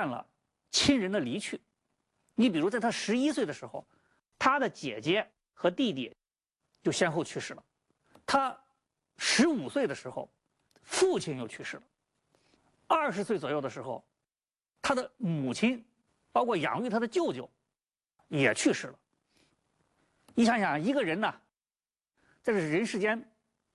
惯了亲人的离去。你比如在他11岁的时候，他的姐姐和弟弟就先后去世了。他15岁的时候，父亲又去世了。20岁左右的时候，他的母亲，包括养育他的舅舅，也去世了。你想想，一个人呢，在这人世间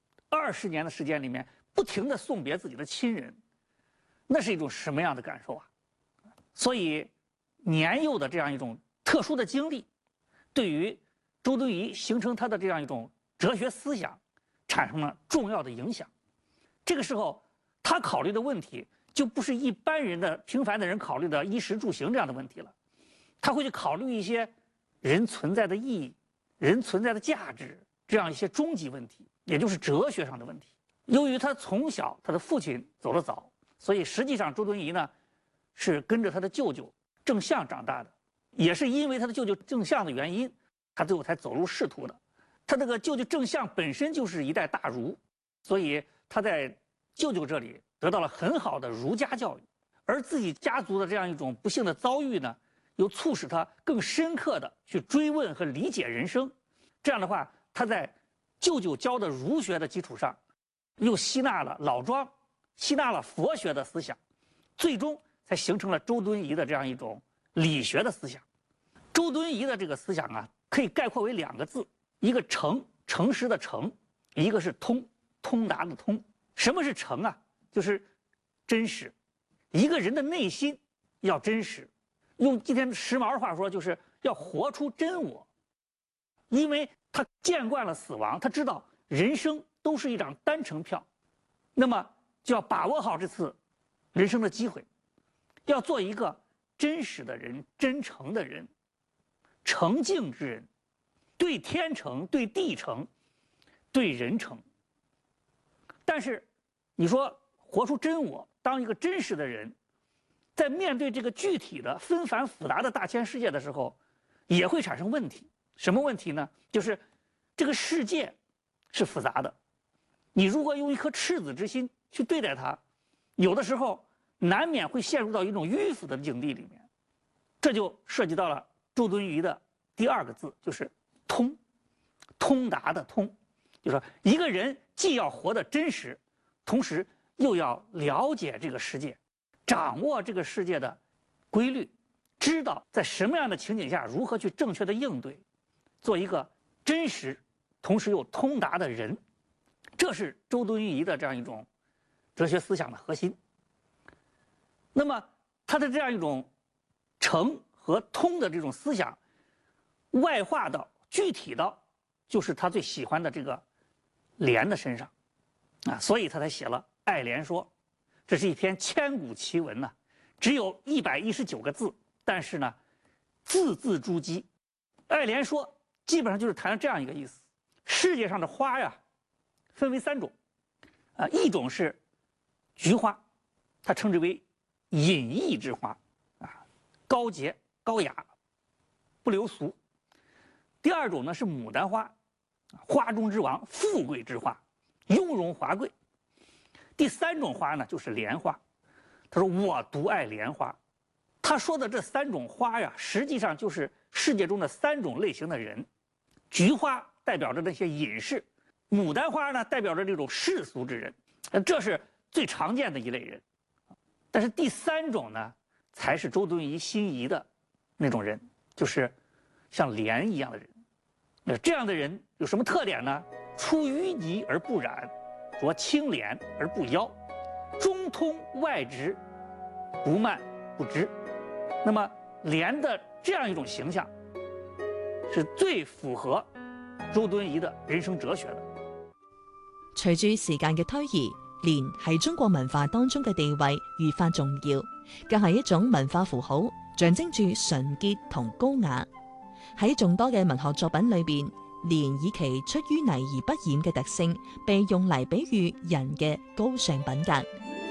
20年的时间里面，不停地送别自己的亲人，那是一种什么样的感受啊？所以，年幼的这样一种特殊的经历，对于周敦颐形成他的这样一种哲学思想，产生了重要的影响。这个时候，他考虑的问题就不是一般人的平凡的人考虑的衣食住行这样的问题了，他会去考虑一些人存在的意义、人存在的价值这样一些终极问题，也就是哲学上的问题。由于他从小他的父亲走得早，所以实际上周敦颐呢是跟着他的舅舅郑相长大的，也是因为他的舅舅郑相的原因，他最后才走入仕途的。他这个舅舅郑相本身就是一代大儒，所以他在舅舅这里得到了很好的儒家教育，而自己家族的这样一种不幸的遭遇呢，又促使他更深刻的去追问和理解人生。这样的话，他在舅舅教的儒学的基础上，又吸纳了老庄，吸纳了佛学的思想，最终才形成了周敦颐的这样一种理学的思想。周敦颐的这个思想啊，可以概括为2个字，一个诚，诚实的诚，一个是通，通达的通。什么是诚啊？就是真实。一个人的内心要真实，用今天时髦的话说，就是要活出真我。因为他见惯了死亡，他知道人生都是一张单程票，那么就要把握好这次人生的机会，要做一个真实的人、真诚的人、诚敬之人，对天诚、对地诚、对人诚。但是你说活出真我，当一个真实的人，在面对这个具体的纷繁复杂的大千世界的时候，也会产生问题。什么问题呢？就是这个世界是复杂的，你如果用一颗赤子之心去对待它，有的时候难免会陷入到一种迂腐的境地里面。这就涉及到了周敦颐的第2个字，就是通，通达的通。就是说一个人既要活得真实，同时又要了解这个世界，掌握这个世界的规律，知道在什么样的情景下如何去正确的应对，做一个真实同时又通达的人。这是周敦颐的这样一种哲学思想的核心。那么他的这样一种诚和通的这种思想外化到具体到就是他最喜欢的这个莲的身上啊，所以他才写了《爱莲说》。这是一篇千古奇文呐，只有119个字，但是呢，字字珠玑。《爱莲说》基本上就是谈这样一个意思：世界上的花呀，分为3种，一种是菊花，它称之为隐逸之花，啊，高洁高雅，不流俗。第2种呢是牡丹花，花中之王，富贵之花，雍容华贵。第3种花呢就是莲花。他说我独爱莲花。他说的这3种花呀，实际上就是世界中的3种类型的人。菊花代表着那些隐士，牡丹花呢代表着这种世俗之人，这是最常见的一类人。但是第3种呢，才是周敦颐心仪的那种人，就是像莲一样的人。这样的人有什么特点呢？出淤泥而不染，着清廉而不妖，中通外直，不慢不知。那么莲的这样一种形象，是最符合周敦颐的人生哲学的。 隨住時間嘅推移，蓮喺中國文化當中嘅地位愈發重要，更係一種文化符號，象徵住純潔同高雅。喺眾多嘅文學作品裏邊，蓮以其出淤泥而不染嘅特性，被用嚟比喻人嘅高尚品格。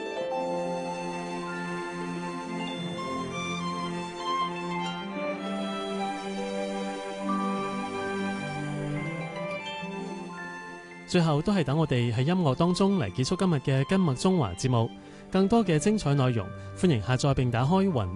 最後都係等我哋喺音樂當中嚟結束今日嘅今麥中華節目。更多嘅精彩內容，歡迎下載並打開雲